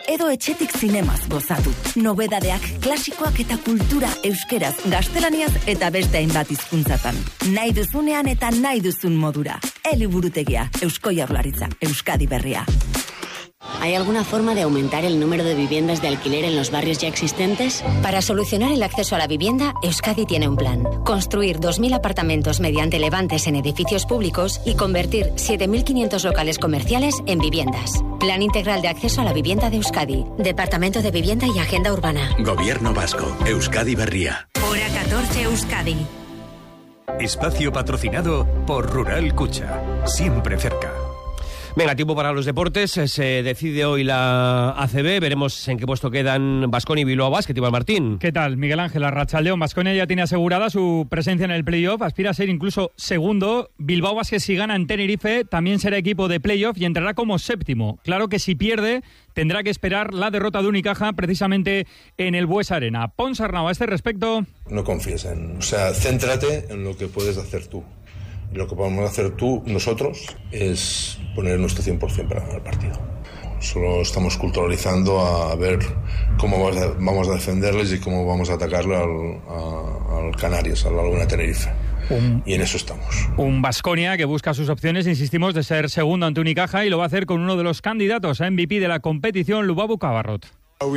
edo etxetik zinemaz gozatu. Nobedadeak, klasikoak eta kultura euskeraz, gaztelaniaz eta beste hainbat hizkuntzatan. Nahi duzunean eta nahi duzun modura. Eliburutegia, Eusko Jaurlaritza, Euskadi Berria. ¿Hay alguna forma de aumentar el número de viviendas de alquiler en los barrios ya existentes? Para solucionar el acceso a la vivienda, Euskadi tiene un plan. Construir 2.000 apartamentos mediante levantes en edificios públicos y convertir 7.500 locales comerciales en viviendas. Plan integral de acceso a la vivienda de Euskadi. Departamento de Vivienda y Agenda Urbana. Gobierno Vasco. Euskadi Berria. Hora 14 Euskadi. Espacio patrocinado por Rural Cucha. Siempre cerca. Venga, tiempo para los deportes. Se decide hoy la ACB. Veremos en qué puesto quedan Baskonia y Bilbao Basket. Iván Martín. ¿Qué tal, Miguel Ángel? Arratsaldeon. Baskonia ya tiene asegurada su presencia en el playoff. Aspira a ser incluso segundo. Bilbao Basket, si gana en Tenerife, también será equipo de playoff y entrará como séptimo. Claro que si pierde, tendrá que esperar la derrota de Unicaja precisamente en el Bues Arena. Pons Arnau, a este respecto. No confíes céntrate en lo que puedes hacer tú. Lo que podemos hacer nosotros, es poner nuestro 100% para ganar el partido. Solo estamos culturalizando a ver cómo vamos a defenderles y cómo vamos a atacarle al Canarias, a la Laguna Tenerife. Y en eso estamos. Un Baskonia que busca sus opciones, insistimos, de ser segundo ante Unicaja, y lo va a hacer con uno de los candidatos a MVP de la competición, Lubabu Cabarrot.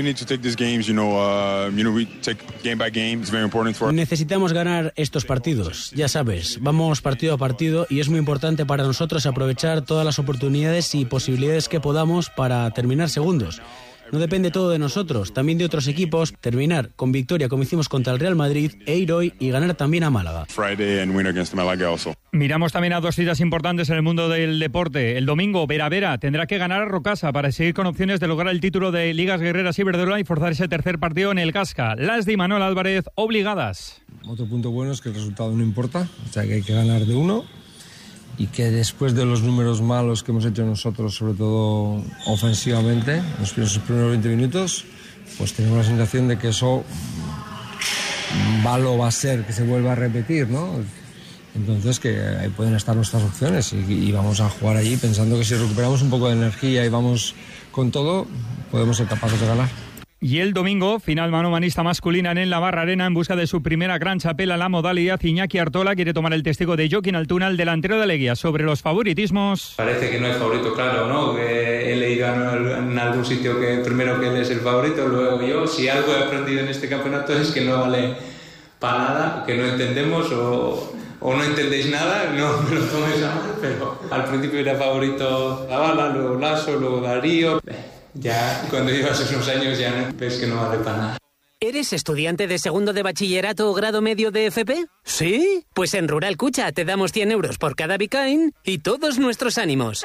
Necesitamos ganar estos partidos, ya sabes, vamos partido a partido y es muy importante para nosotros aprovechar todas las oportunidades y posibilidades que podamos para terminar segundos. No depende todo de nosotros, también de otros equipos, terminar con victoria como hicimos contra el Real Madrid e ir hoy y ganar también a Málaga. Miramos también a dos citas importantes en el mundo del deporte. El domingo, Vera tendrá que ganar a Rocasa para seguir con opciones de lograr el título de Ligas Guerreras Iberdrola y forzar ese tercer partido en el Casca. Las de Imanol Álvarez obligadas. Otro punto bueno es que el resultado no importa, o sea que hay que ganar de uno. Y que después de los números malos que hemos hecho nosotros, sobre todo ofensivamente, los primeros 20 minutos, pues tenemos la sensación de que eso va a ser que se vuelva a repetir, ¿no? Entonces que ahí pueden estar nuestras opciones y vamos a jugar allí pensando que si recuperamos un poco de energía y vamos con todo, podemos ser capaces de ganar. Y el domingo, final manomanista masculina en la Barra Arena en busca de su primera gran chapela en la modalidad. Iñaki Artola quiere tomar el testigo de Joaquín Altuna, el delantero de Leguía, sobre los favoritismos. Parece que no es favorito, claro, ¿no? Que he leído en algún sitio que primero que él es el favorito, luego yo. Si algo he aprendido en este campeonato es que no vale para nada, que no entendemos o no entendéis nada, no me lo toméis a mal, pero al principio era favorito Zavala, luego Lasso, luego Darío. Ya cuando llevas unos años ya ves que no vale para nada. ¿Eres estudiante de segundo de bachillerato o grado medio de FP? ¿Sí? Pues en Rural Cucha te damos 100 euros por cada Bicain y todos nuestros ánimos.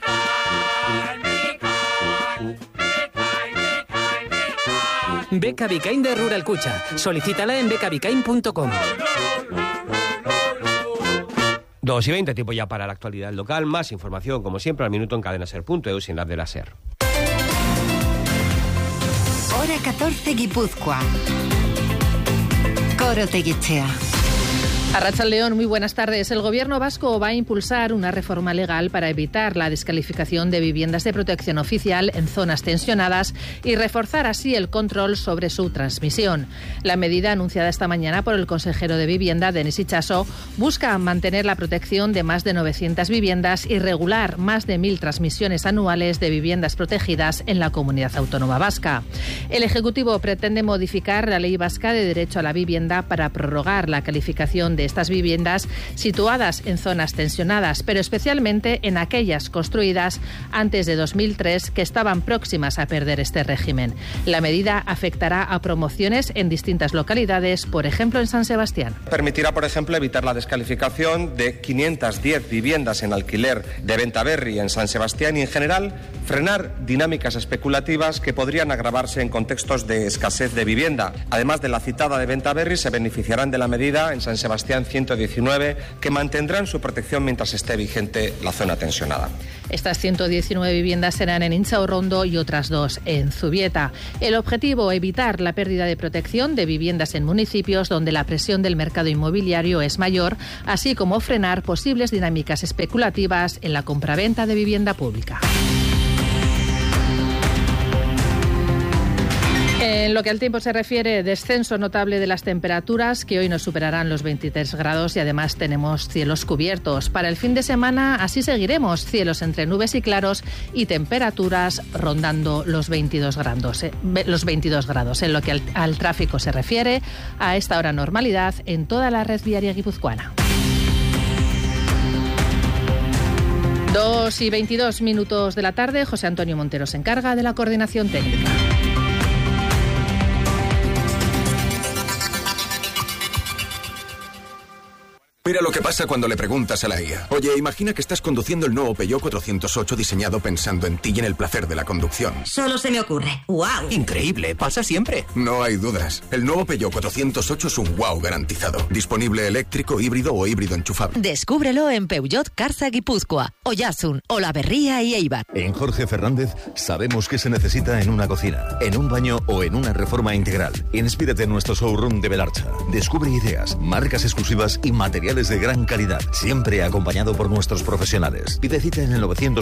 Beca Bicain de Rural Cucha. Solicítala en becabicain.com. 2:20, tiempo ya para la actualidad local. Más información, como siempre, al minuto en cadenaser.eu sin la de la SER. Hora 14 Guipúzcoa. Coro Teguichea. Arratsaldeon, muy buenas tardes. El Gobierno vasco va a impulsar una reforma legal para evitar la descalificación de viviendas de protección oficial en zonas tensionadas y reforzar así el control sobre su transmisión. La medida anunciada esta mañana por el consejero de Vivienda, Denis Itxaso, busca mantener la protección de más de 900 viviendas y regular más de 1.000 transmisiones anuales de viviendas protegidas en la Comunidad Autónoma Vasca. El Ejecutivo pretende modificar la Ley Vasca de Derecho a la Vivienda para prorrogar la calificación de estas viviendas situadas en zonas tensionadas, pero especialmente en aquellas construidas antes de 2003 que estaban próximas a perder este régimen. La medida afectará a promociones en distintas localidades, por ejemplo en San Sebastián. Permitirá, por ejemplo, evitar la descalificación de 510 viviendas en alquiler de Bentaberri en San Sebastián y, en general, frenar dinámicas especulativas que podrían agravarse en contextos de escasez de vivienda. Además de la citada de Bentaberri, se beneficiarán de la medida en San Sebastián 119, que mantendrán su protección mientras esté vigente la zona tensionada. Estas 119 viviendas serán en Inchaurrondo y otras 2 en Zubieta. El objetivo, evitar la pérdida de protección de viviendas en municipios donde la presión del mercado inmobiliario es mayor, así como frenar posibles dinámicas especulativas en la compraventa de vivienda pública. En lo que al tiempo se refiere, descenso notable de las temperaturas que hoy no superarán los 23 grados y además tenemos cielos cubiertos. Para el fin de semana así seguiremos, cielos entre nubes y claros y temperaturas rondando los 22 grados. En lo que al tráfico se refiere, a esta hora normalidad en toda la red viaria guipuzcoana. 2:22 de la tarde, José Antonio Montero se encarga de la coordinación técnica. Mira lo que pasa cuando le preguntas a la IA. Oye, imagina que estás conduciendo el nuevo Peugeot 408 diseñado pensando en ti y en el placer de la conducción. Solo se me ocurre. ¡Wow! Increíble, pasa siempre. No hay dudas. El nuevo Peugeot 408 es un wow garantizado. Disponible eléctrico, híbrido o híbrido enchufable. Descúbrelo en Peugeot Carza Guipúzcoa, Oyarzun, Olaberría y Eibar. En Jorge Fernández sabemos qué se necesita en una cocina, en un baño o en una reforma integral. Inspírate en nuestro showroom de Belarcha. Descubre ideas, marcas exclusivas y materiales de gran calidad, siempre acompañado por nuestros profesionales. Pide cita en el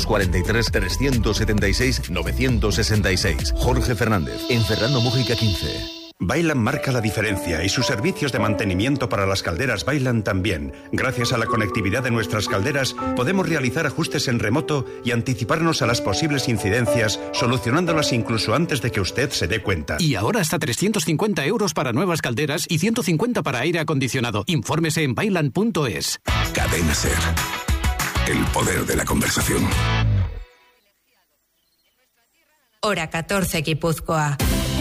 943-376-966. Jorge Fernández, en Ferrando Mújica 15. Vaillant marca la diferencia y sus servicios de mantenimiento para las calderas Vaillant también. Gracias a la conectividad de nuestras calderas, podemos realizar ajustes en remoto y anticiparnos a las posibles incidencias, solucionándolas incluso antes de que usted se dé cuenta. Y ahora hasta 350 euros para nuevas calderas y 150 para aire acondicionado. Infórmese en vaillant.es. Cadena SER. El poder de la conversación. Hora 14, Guipúzcoa.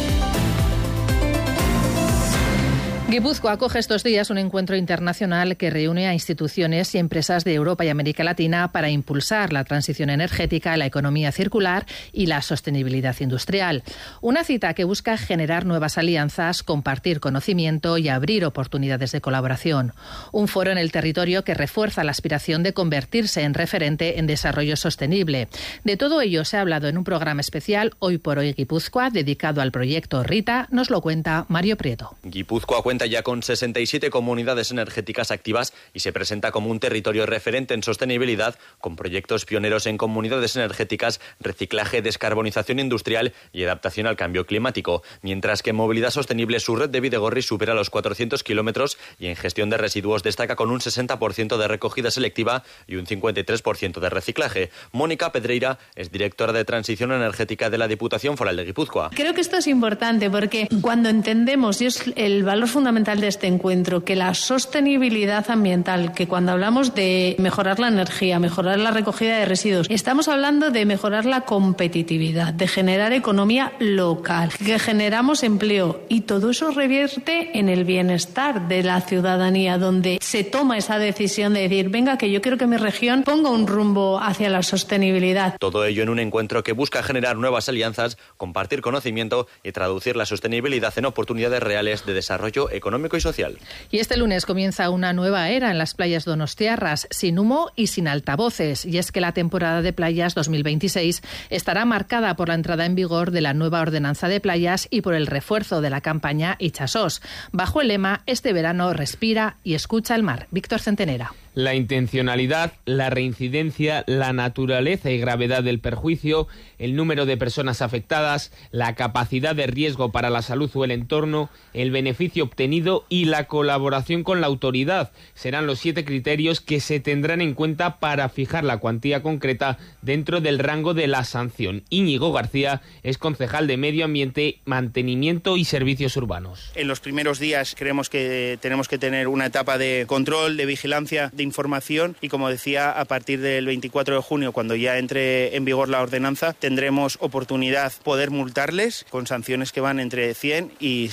Guipúzcoa acoge estos días un encuentro internacional que reúne a instituciones y empresas de Europa y América Latina para impulsar la transición energética, la economía circular y la sostenibilidad industrial. Una cita que busca generar nuevas alianzas, compartir conocimiento y abrir oportunidades de colaboración. Un foro en el territorio que refuerza la aspiración de convertirse en referente en desarrollo sostenible. De todo ello se ha hablado en un programa especial Hoy por Hoy Guipúzcoa, dedicado al proyecto Rita. Nos lo cuenta Mario Prieto. Guipúzcoa cuenta ya con 67 comunidades energéticas activas y se presenta como un territorio referente en sostenibilidad, con proyectos pioneros en comunidades energéticas, reciclaje, descarbonización industrial y adaptación al cambio climático, mientras que en movilidad sostenible su red de Bidegorri supera los 400 kilómetros y en gestión de residuos destaca con un 60% de recogida selectiva y un 53% de reciclaje. Mónica Pedreira es directora de Transición Energética de la Diputación Foral de Guipúzcoa. Creo que esto es importante porque cuando entendemos, y es el valor fundamental de este encuentro, que la sostenibilidad ambiental, que cuando hablamos de mejorar la energía, mejorar la recogida de residuos, estamos hablando de mejorar la competitividad, de generar economía local, que generamos empleo y todo eso revierte en el bienestar de la ciudadanía, donde se toma esa decisión de decir, venga, que yo quiero que mi región ponga un rumbo hacia la sostenibilidad. Todo ello en un encuentro que busca generar nuevas alianzas, compartir conocimiento y traducir la sostenibilidad en oportunidades reales de desarrollo económico y social. Y este lunes comienza una nueva era en las playas donostiarras, sin humo y sin altavoces. Y es que la temporada de playas 2026 estará marcada por la entrada en vigor de la nueva ordenanza de playas y por el refuerzo de la campaña Itxasos, bajo el lema Este verano respira y escucha el mar. Víctor Centenera. La intencionalidad, la reincidencia, la naturaleza y gravedad del perjuicio, el número de personas afectadas, la capacidad de riesgo para la salud o el entorno, el beneficio obtenido y la colaboración con la autoridad serán los 7 criterios que se tendrán en cuenta para fijar la cuantía concreta dentro del rango de la sanción. Íñigo García es concejal de Medio Ambiente, Mantenimiento y Servicios Urbanos. En los primeros días creemos que tenemos que tener una etapa de control, de vigilancia, de información y, como decía, a partir del 24 de junio, cuando ya entre en vigor la ordenanza, tendremos oportunidad poder multarles con sanciones que van entre 100 y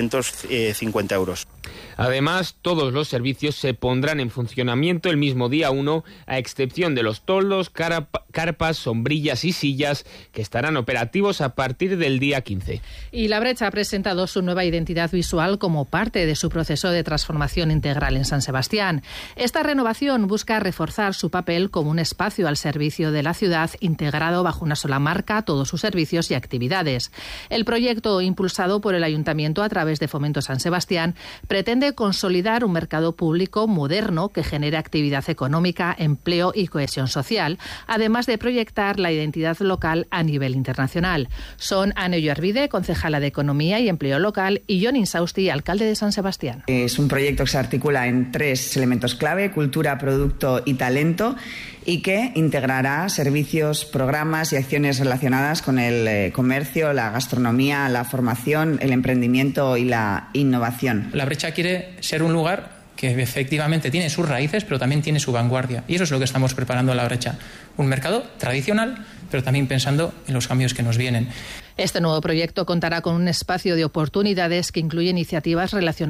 750 euros. Además, todos los servicios se pondrán en funcionamiento el mismo día 1, a excepción de los toldos, carpas, sombrillas y sillas, que estarán operativos a partir del día 15. Y La Brecha ha presentado su nueva identidad visual como parte de su proceso de transformación integral en San Sebastián. Esta renovación renovación busca reforzar su papel como un espacio al servicio de la ciudad, integrado bajo una sola marca todos sus servicios y actividades. El proyecto, impulsado por el Ayuntamiento a través de Fomento San Sebastián, pretende consolidar un mercado público moderno que genere actividad económica, empleo y cohesión social, además de proyectar la identidad local a nivel internacional. Son Ana Arvide, concejala de Economía y Empleo Local, y Jon Insausti, alcalde de San Sebastián. Es un proyecto que se articula en 3 elementos clave: cultura, producto y talento, y que integrará servicios, programas y acciones relacionadas con el comercio, la gastronomía, la formación, el emprendimiento y la innovación. La Brecha quiere ser un lugar que efectivamente tiene sus raíces, pero también tiene su vanguardia. Y eso es lo que estamos preparando en La Brecha. Un mercado tradicional, pero también pensando en los cambios que nos vienen. Este nuevo proyecto contará con un espacio de oportunidades que incluye iniciativas relacionadas